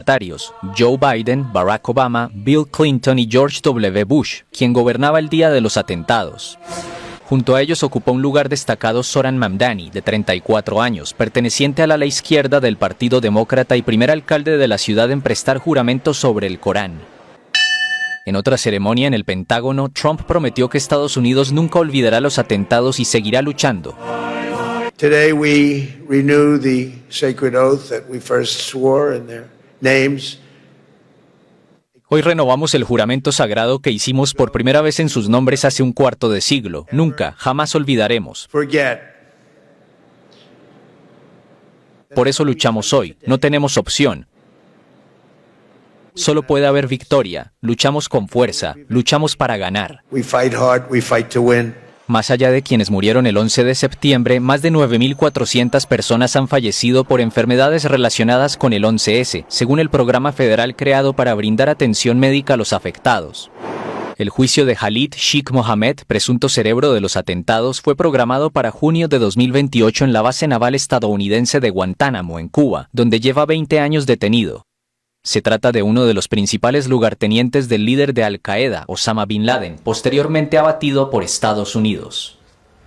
mandatarios, Joe Biden, Barack Obama, Bill Clinton y George W. Bush, quien gobernaba el día de los atentados. Junto a ellos ocupó un lugar destacado Zohran Mamdani, de 34 años, perteneciente al ala izquierda del Partido Demócrata y primer alcalde de la ciudad en prestar juramento sobre el Corán. En otra ceremonia en el Pentágono, Trump prometió que Estados Unidos nunca olvidará los atentados y seguirá luchando. Today we renew the sacred oath that we first swore in their names. Hoy renovamos el juramento sagrado que hicimos por primera vez en sus nombres hace un cuarto de siglo. Nunca, jamás olvidaremos. Por eso luchamos hoy. No tenemos opción. Solo puede haber victoria. Luchamos con fuerza. Luchamos para ganar. We fight hard, we fight to win. Más allá de quienes murieron el 11 de septiembre, más de 9.400 personas han fallecido por enfermedades relacionadas con el 11S, según el programa federal creado para brindar atención médica a los afectados. El juicio de Khalid Sheikh Mohammed, presunto cerebro de los atentados, fue programado para junio de 2028 en la base naval estadounidense de Guantánamo, en Cuba, donde lleva 20 años detenido. Se trata de uno de los principales lugartenientes del líder de Al-Qaeda, Osama Bin Laden, posteriormente abatido por Estados Unidos.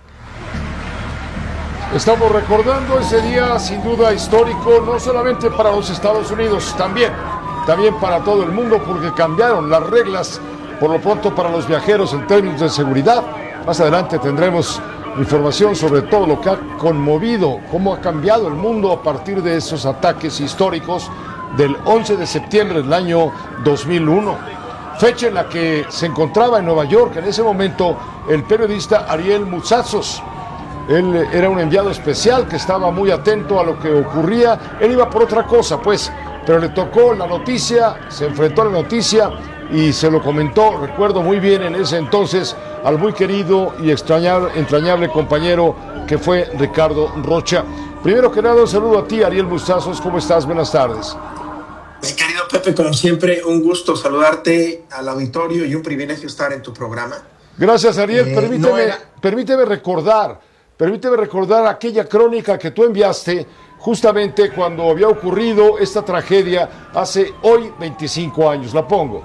Estamos recordando ese día sin duda histórico, no solamente para los Estados Unidos, también para todo el mundo, porque cambiaron las reglas, por lo pronto para los viajeros en términos de seguridad. Más adelante tendremos información sobre todo lo que ha conmovido, cómo ha cambiado el mundo a partir de esos ataques históricos del 11 de septiembre del año 2001, fecha en la que se encontraba en Nueva York en ese momento el periodista Ariel Mutsatzos. Él era un enviado especial que estaba muy atento a lo que ocurría. Él iba por otra cosa, pues, pero le tocó la noticia, se enfrentó a la noticia y se lo comentó, recuerdo muy bien en ese entonces, al muy querido y entrañable compañero que fue Ricardo Rocha. Primero que nada, un saludo a ti, Ariel Mutsatzos. ¿Cómo estás? Buenas tardes. Mi querido Pepe, como siempre, un gusto saludarte al auditorio y un privilegio estar en tu programa. Gracias, Ariel. Permíteme recordar aquella crónica que tú enviaste justamente cuando había ocurrido esta tragedia hace hoy 25 años. La pongo.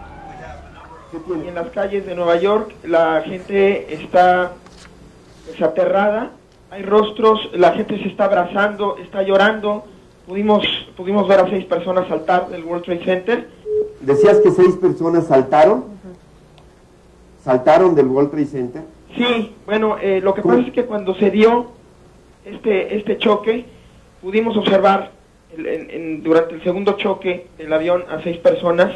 En las calles de Nueva York la gente está aterrada, hay rostros, la gente se está abrazando, está llorando. Pudimos ver a 6 personas saltar del World Trade Center. ¿Decías que 6 personas saltaron? ¿Saltaron del World Trade Center? Sí, bueno, lo que pasa es que cuando se dio este choque, pudimos observar durante el segundo choque del avión a 6 personas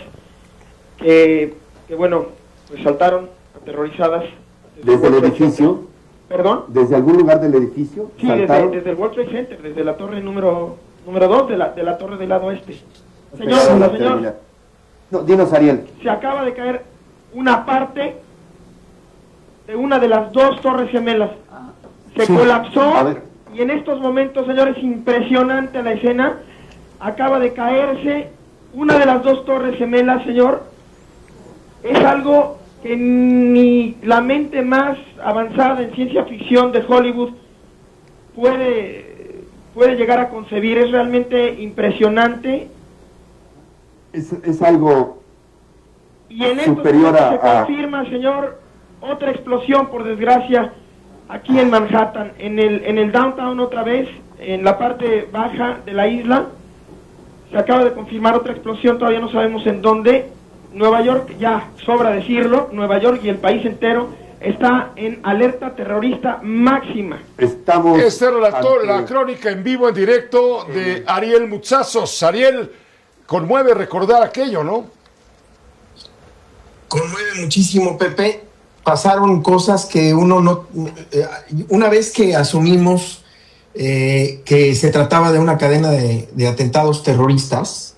que bueno, pues saltaron aterrorizadas. ¿Desde el edificio? ¿Perdón? ¿Desde algún lugar del edificio? Sí, desde el World Trade Center, desde la torre número 2 de la torre del lado este. Señor. No, dinos, Ariel. Se acaba de caer una parte de una de las 2 torres gemelas. Se colapsó y en estos momentos, señores, impresionante la escena. Acaba de caerse una de las 2 torres gemelas, señor. Es algo que ni la mente más avanzada en ciencia ficción de Hollywood puede llegar a concebir. Es realmente impresionante. Es algo y en superior esto se confirma, señor, otra explosión, por desgracia, aquí en Manhattan, en el downtown otra vez, en la parte baja de la isla. Se acaba de confirmar otra explosión, todavía no sabemos en dónde. Nueva York, ya sobra decirlo, Nueva York y el país entero está en alerta terrorista máxima. Este relator, la crónica en vivo, en directo de Ariel Mutsatzos. Ariel, conmueve recordar aquello, ¿no? Conmueve muchísimo, Pepe. Pasaron cosas que uno no... una vez que asumimos que se trataba de una cadena de atentados terroristas,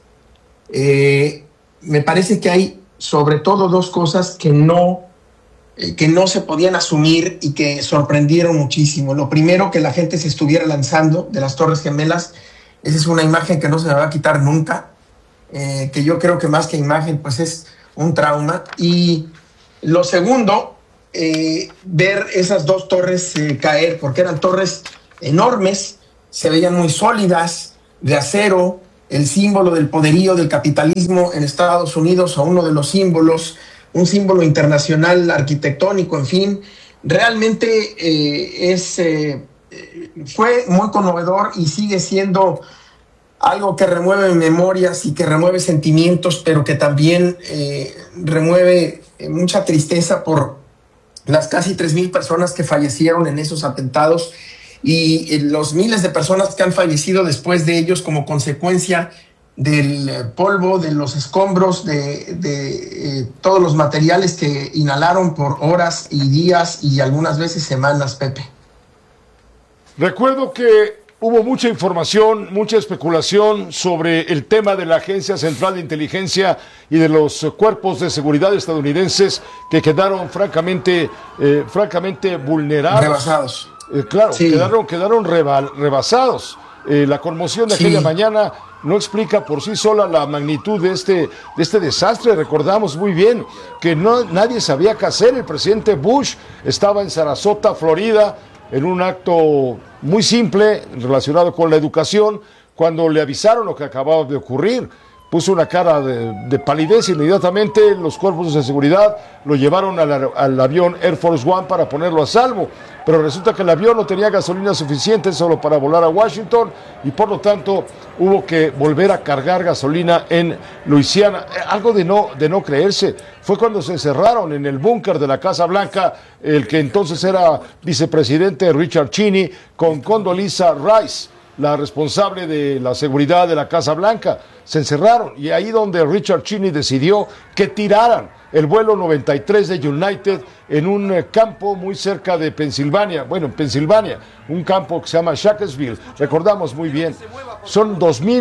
me parece que hay sobre todo 2 cosas que no se podían asumir y que sorprendieron muchísimo. Lo primero, que la gente se estuviera lanzando de las Torres Gemelas. Esa es una imagen que no se me va a quitar nunca, que yo creo que más que imagen, pues es un trauma. Y lo segundo, ver esas 2 torres caer, porque eran torres enormes, se veían muy sólidas, de acero, el símbolo del poderío del capitalismo en Estados Unidos, o uno de los símbolos, un símbolo internacional arquitectónico, en fin. Realmente fue muy conmovedor y sigue siendo algo que remueve memorias y que remueve sentimientos, pero que también remueve mucha tristeza por las casi 3,000 personas que fallecieron en esos atentados y los miles de personas que han fallecido después de ellos como consecuencia del polvo, de los escombros, de todos los materiales que inhalaron por horas y días y algunas veces semanas, Pepe. Recuerdo que hubo mucha información, mucha especulación sobre el tema de la Agencia Central de Inteligencia y de los cuerpos de seguridad estadounidenses que quedaron francamente vulnerados. Rebasados. Claro, sí. quedaron rebasados. La conmoción de aquella mañana no explica por sí sola la magnitud de este desastre. Recordamos muy bien que nadie sabía qué hacer. El presidente Bush estaba en Sarasota, Florida, en un acto muy simple relacionado con la educación, cuando le avisaron lo que acababa de ocurrir. Puso una cara de palidez. Inmediatamente los cuerpos de seguridad lo llevaron al avión Air Force One para ponerlo a salvo, pero resulta que el avión no tenía gasolina suficiente solo para volar a Washington y por lo tanto hubo que volver a cargar gasolina en Luisiana. Algo de no creerse. Fue cuando se encerraron en el búnker de la Casa Blanca el que entonces era vicepresidente Richard Cheney con Condoleezza Rice, la responsable de la seguridad de la Casa Blanca. Se encerraron y ahí donde Richard Cheney decidió que tiraran el vuelo 93 de United en un campo muy cerca de Pensilvania, en Pensilvania, un campo que se llama Shacksville, recordamos muy bien. Son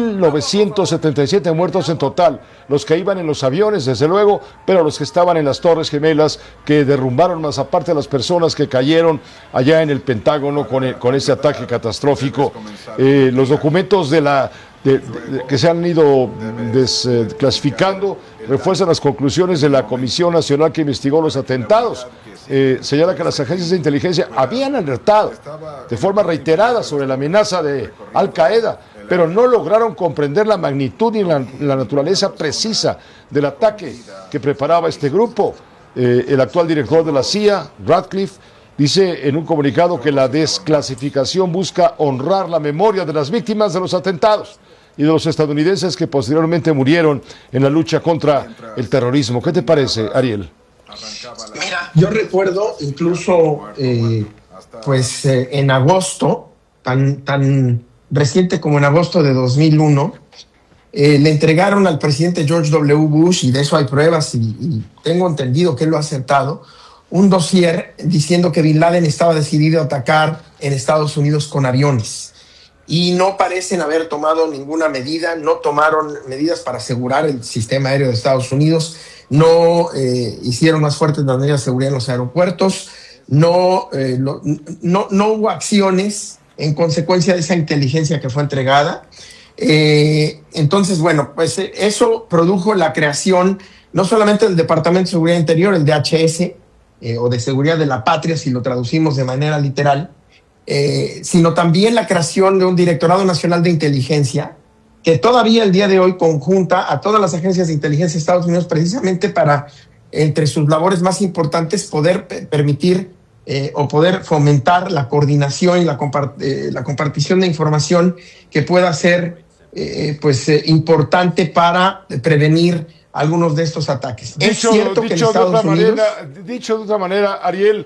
2,977 muertos en total, los que iban en los aviones, desde luego, pero los que estaban en las Torres Gemelas, que derrumbaron, más aparte de las personas que cayeron allá en el Pentágono con ese ataque catastrófico. Los documentos que se han ido desclasificando refuerzan las conclusiones de la Comisión Nacional que investigó los atentados. Señala que las agencias de inteligencia habían alertado de forma reiterada sobre la amenaza de Al Qaeda, pero no lograron comprender la magnitud y la naturaleza precisa del ataque que preparaba este grupo. El actual director de la CIA, Radcliffe, dice en un comunicado que la desclasificación busca honrar la memoria de las víctimas de los atentados y de los estadounidenses que posteriormente murieron en la lucha contra el terrorismo. ¿Qué te parece, Ariel? Mira, yo recuerdo incluso en agosto, tan reciente como en agosto de 2001, le entregaron al presidente George W. Bush, y de eso hay pruebas y tengo entendido que él lo ha aceptado, un dossier diciendo que Bin Laden estaba decidido a atacar en Estados Unidos con aviones. Y no parecen haber tomado ninguna medida, no tomaron medidas para asegurar el sistema aéreo de Estados Unidos, no hicieron más fuertes las medidas de seguridad en los aeropuertos, no hubo acciones en consecuencia de esa inteligencia que fue entregada. Entonces, pues eso produjo la creación no solamente del Departamento de Seguridad Interior, el DHS, o de Seguridad de la Patria, si lo traducimos de manera literal, sino también la creación de un Directorado Nacional de Inteligencia que todavía el día de hoy conjunta a todas las agencias de inteligencia de Estados Unidos precisamente para, entre sus labores más importantes, poder permitir o poder fomentar la coordinación y la compartición de información que pueda ser importante para prevenir algunos de estos ataques. Dicho de otra manera, Ariel,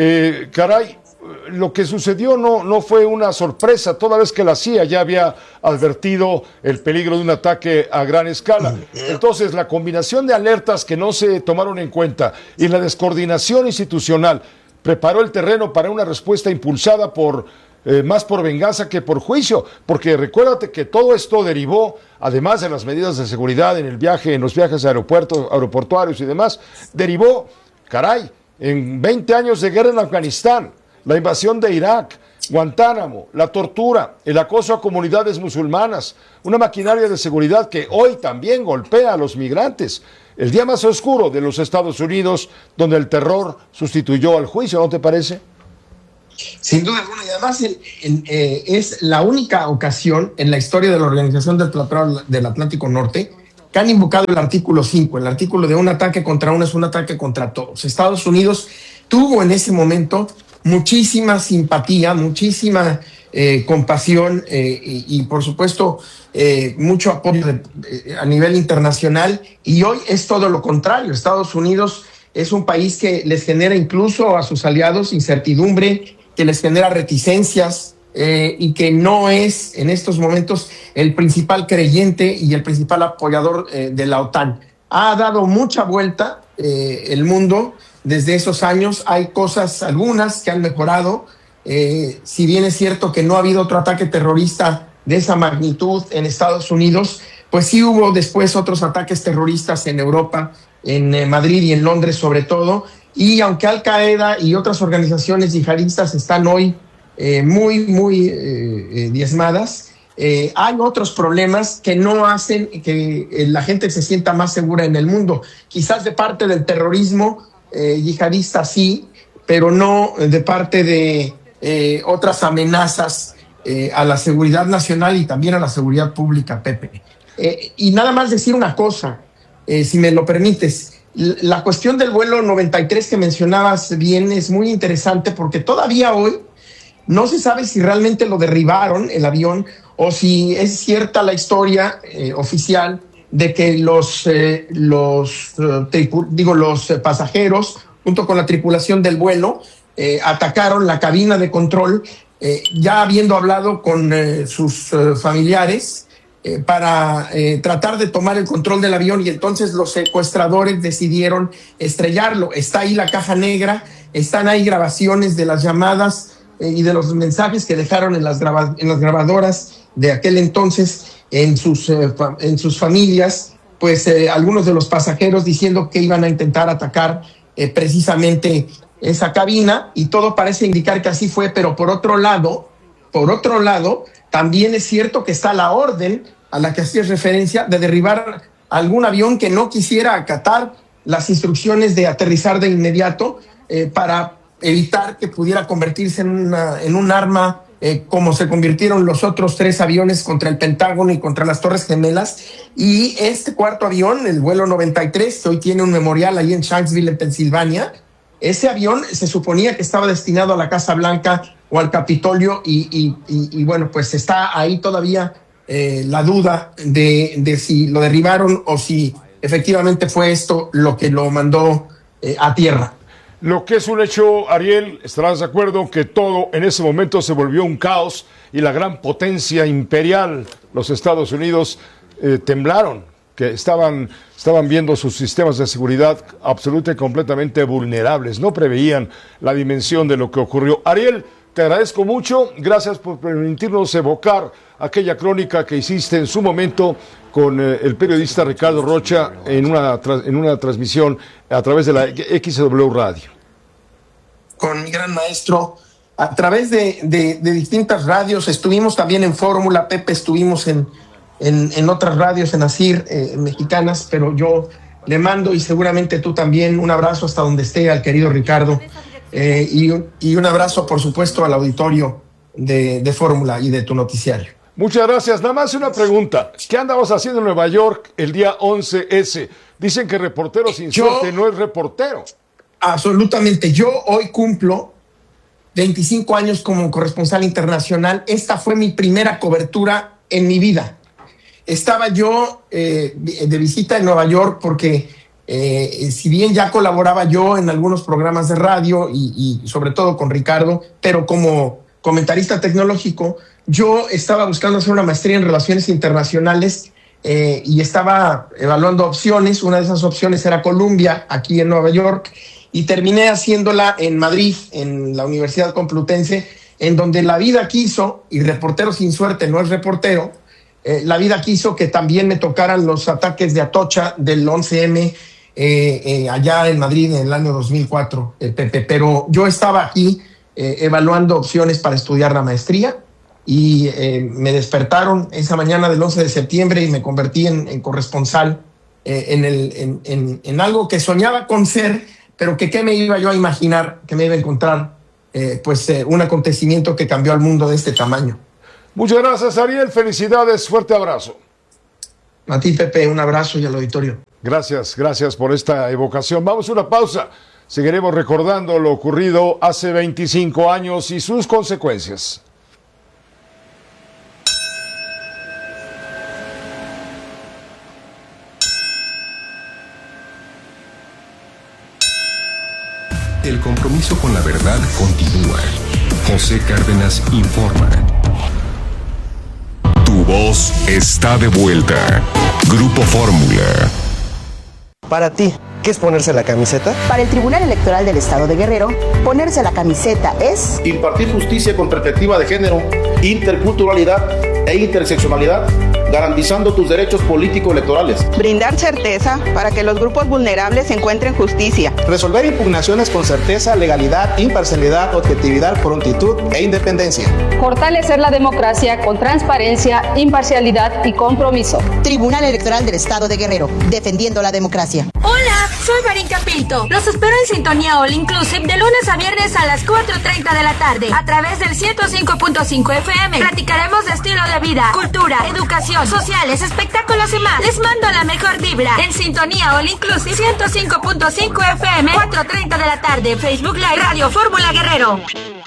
lo que sucedió no fue una sorpresa, toda vez que la CIA ya había advertido el peligro de un ataque a gran escala. Entonces, la combinación de alertas que no se tomaron en cuenta y la descoordinación institucional preparó el terreno para una respuesta impulsada más por venganza que por juicio, porque recuérdate que todo esto derivó, además de las medidas de seguridad en los viajes aeroportuarios y demás, derivó, en 20 años de guerra en Afganistán, la invasión de Irak, Guantánamo, la tortura, el acoso a comunidades musulmanas, una maquinaria de seguridad que hoy también golpea a los migrantes. El día más oscuro de los Estados Unidos, donde el terror sustituyó al juicio, ¿no te parece? Sin duda alguna, y además es la única ocasión en la historia de la Organización del Tratado del Atlántico Norte que han invocado el artículo 5, el artículo de un ataque contra uno es un ataque contra todos. Estados Unidos tuvo en ese momento muchísima simpatía, muchísima compasión y por supuesto mucho apoyo a nivel internacional, y hoy es todo lo contrario. Estados Unidos es un país que les genera incluso a sus aliados incertidumbre, que les genera reticencias y que no es en estos momentos el principal creyente y el principal apoyador de la OTAN. Ha dado mucha vuelta el mundo desde esos años. Hay cosas, algunas, que han mejorado. Si bien es cierto que no ha habido otro ataque terrorista de esa magnitud en Estados Unidos, pues sí hubo después otros ataques terroristas en Europa, en Madrid y en Londres sobre todo, y aunque Al Qaeda y otras organizaciones yihadistas están hoy muy diezmadas, hay otros problemas que no hacen que la gente se sienta más segura en el mundo. Quizás de parte del terrorismo yihadista sí, pero no de parte de otras amenazas a la seguridad nacional y también a la seguridad pública, Pepe. Y nada más decir una cosa, si me lo permites. La cuestión del vuelo 93 que mencionabas bien es muy interesante porque todavía hoy no se sabe si realmente lo derribaron, el avión, o si es cierta la historia oficial de que los pasajeros, junto con la tripulación del vuelo, atacaron la cabina de control, ya habiendo hablado con sus familiares para tratar de tomar el control del avión, y entonces los secuestradores decidieron estrellarlo. Está ahí la caja negra, están ahí grabaciones de las llamadas y de los mensajes que dejaron en las grabadoras de aquel entonces en sus familias, pues algunos de los pasajeros diciendo que iban a intentar atacar precisamente esa cabina, y todo parece indicar que así fue. Pero por otro lado, también es cierto que está la orden a la que hacías referencia de derribar algún avión que no quisiera acatar las instrucciones de aterrizar de inmediato para evitar que pudiera convertirse en un arma, como se convirtieron los otros 3 aviones contra el Pentágono y contra las Torres Gemelas. Y este cuarto avión, el vuelo 93, que hoy tiene un memorial ahí en Shanksville, en Pensilvania, ese avión se suponía que estaba destinado a la Casa Blanca o al Capitolio, y bueno, pues está ahí todavía la duda de si lo derribaron o si efectivamente fue esto lo que lo mandó a tierra. Lo que es un hecho, Ariel, estarás de acuerdo que todo en ese momento se volvió un caos y la gran potencia imperial, los Estados Unidos, temblaron, que estaban viendo sus sistemas de seguridad absoluta y completamente vulnerables, no preveían la dimensión de lo que ocurrió. Ariel, te agradezco mucho, gracias por permitirnos evocar aquella crónica que hiciste en su momento con el periodista Ricardo Rocha en una transmisión a través de la XW Radio. Con mi gran maestro, a través de distintas radios, estuvimos también en Fórmula, Pepe, estuvimos en otras radios, en ASIR, mexicanas, pero yo le mando, y seguramente tú también, un abrazo hasta donde esté al querido Ricardo, y un abrazo, por supuesto, al auditorio de Fórmula y de tu noticiario. Muchas gracias. Nada más una pregunta. ¿Qué andabas haciendo en Nueva York el día 11S? Dicen que reportero sin suerte no es reportero. Absolutamente. Yo hoy cumplo 25 años como corresponsal internacional. Esta fue mi primera cobertura en mi vida. Estaba yo de visita en Nueva York porque si bien ya colaboraba yo en algunos programas de radio y sobre todo con Ricardo, pero como comentarista tecnológico, yo estaba buscando hacer una maestría en Relaciones Internacionales y estaba evaluando opciones. Una de esas opciones era Columbia, aquí en Nueva York, y terminé haciéndola en Madrid, en la Universidad Complutense, en donde la vida quiso, y reportero sin suerte no es reportero, la vida quiso que también me tocaran los ataques de Atocha del 11M allá en Madrid en el año 2004, Pepe. Pero yo estaba aquí evaluando opciones para estudiar la maestría, y me despertaron esa mañana del 11 de septiembre y me convertí en corresponsal en algo que soñaba con ser, pero que qué me iba yo a imaginar que me iba a encontrar un acontecimiento que cambió al mundo de este tamaño. Muchas gracias, Ariel. Felicidades. Fuerte abrazo. A ti, Pepe, un abrazo y al auditorio. Gracias por esta evocación. Vamos a una pausa. Seguiremos recordando lo ocurrido hace 25 años y sus consecuencias. El compromiso con la verdad continúa. José Cárdenas informa. Tu voz está de vuelta. Grupo Fórmula. Para ti, ¿qué es ponerse la camiseta? Para el Tribunal Electoral del Estado de Guerrero, ponerse la camiseta es impartir justicia con perspectiva de género, interculturalidad e interseccionalidad, garantizando tus derechos político-electorales. Brindar certeza para que los grupos vulnerables encuentren justicia. Resolver impugnaciones con certeza, legalidad, imparcialidad, objetividad, prontitud e independencia. Fortalecer la democracia con transparencia, imparcialidad y compromiso. Tribunal Electoral del Estado de Guerrero, defendiendo la democracia. Hola, soy Marín Pinto. Los espero en Sintonía All Inclusive de lunes a viernes a las 4:30 de la tarde a través del 105.5 FM. Platicaremos de estilo de vida, cultura, educación, sociales, espectáculos y más. Les mando la mejor vibra en Sintonía All Inclusive 105.5 FM, 4:30 de la tarde, Facebook Live, Radio Fórmula Guerrero.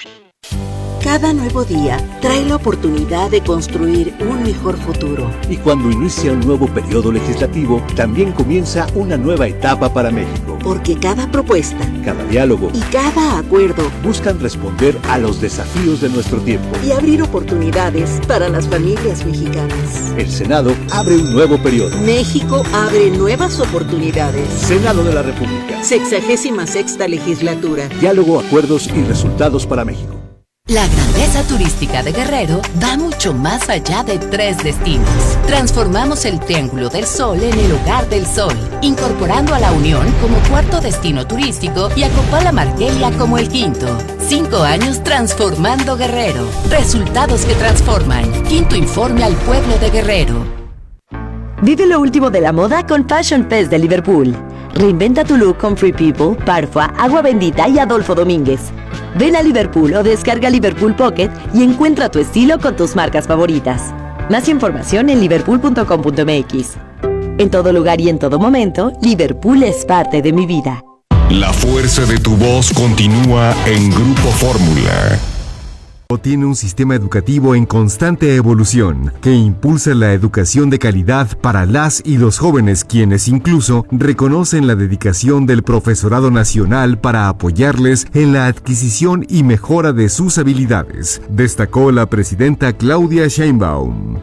Cada nuevo día trae la oportunidad de construir un mejor futuro. Y cuando inicia un nuevo periodo legislativo, también comienza una nueva etapa para México. Porque cada propuesta, cada diálogo y cada acuerdo buscan responder a los desafíos de nuestro tiempo y abrir oportunidades para las familias mexicanas. El Senado abre un nuevo periodo. México abre nuevas oportunidades. Senado de la República. 66ª legislatura. Diálogo, acuerdos y resultados para México. La grandeza turística de Guerrero va mucho más allá de 3 destinos. Transformamos el Triángulo del Sol en el Hogar del Sol, incorporando a La Unión como 4º destino turístico y a Copala Marquelia como el 5º. 5 años transformando Guerrero. Resultados que transforman. 5º informe al pueblo de Guerrero. Vive lo último de la moda con Fashion Fest de Liverpool. Reinventa tu look con Free People, Parfua, Agua Bendita y Adolfo Domínguez. Ven a Liverpool o descarga Liverpool Pocket y encuentra tu estilo con tus marcas favoritas. Más información en liverpool.com.mx. En todo lugar y en todo momento, Liverpool es parte de mi vida. La fuerza de tu voz continúa en Grupo Fórmula. Tiene un sistema educativo en constante evolución que impulsa la educación de calidad para las y los jóvenes, quienes incluso reconocen la dedicación del profesorado nacional para apoyarles en la adquisición y mejora de sus habilidades, destacó la presidenta Claudia Sheinbaum.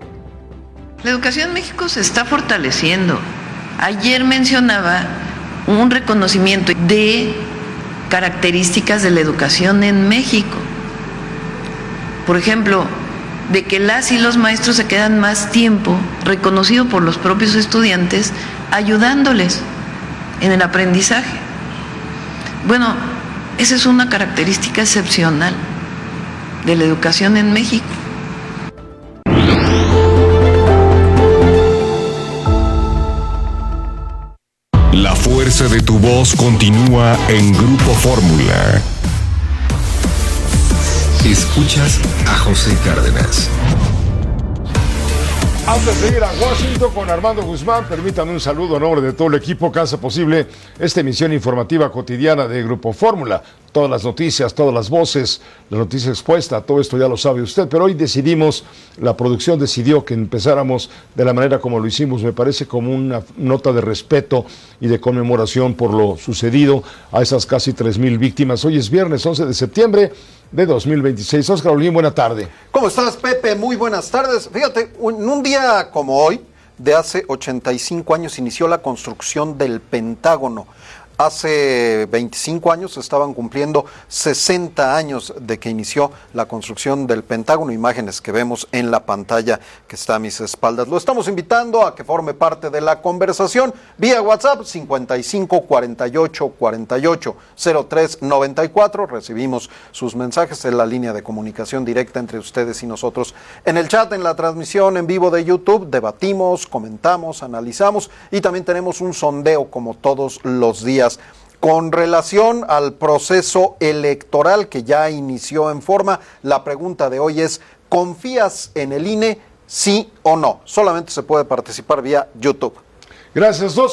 La educación en México se está fortaleciendo. Ayer mencionaba un reconocimiento de características de la educación en México. Por ejemplo, de que las y los maestros se quedan más tiempo, reconocido por los propios estudiantes, ayudándoles en el aprendizaje. Bueno, esa es una característica excepcional de la educación en México. La fuerza de tu voz continúa en Grupo Fórmula. Escuchas a José Cárdenas. Antes de ir a Washington con Armando Guzmán, permítanme un saludo a nombre de todo el equipo que hace posible esta emisión informativa cotidiana de Grupo Fórmula. Todas las noticias, todas las voces, la noticia expuesta, todo esto ya lo sabe usted, pero hoy la producción decidió que empezáramos de la manera como lo hicimos, me parece como una nota de respeto y de conmemoración por lo sucedido a esas casi 3,000 víctimas. Hoy es viernes 11 de septiembre de 2026. Óscar Olguín, buena tarde. ¿Cómo estás, Pepe? Muy buenas tardes. Fíjate, en un día como hoy, de hace 85 años, inició la construcción del Pentágono. Hace 25 años estaban cumpliendo 60 años de que inició la construcción del Pentágono, imágenes que vemos en la pantalla que está a mis espaldas. Lo estamos invitando a que forme parte de la conversación vía WhatsApp 55 48 48 03 94. Recibimos sus mensajes en la línea de comunicación directa entre ustedes y nosotros. En el chat, en la transmisión en vivo de YouTube, debatimos, comentamos, analizamos y también tenemos un sondeo como todos los días. Con relación al proceso electoral que ya inició en forma, la pregunta de hoy es, ¿confías en el INE, sí o no? Solamente se puede participar vía YouTube. Gracias, 12.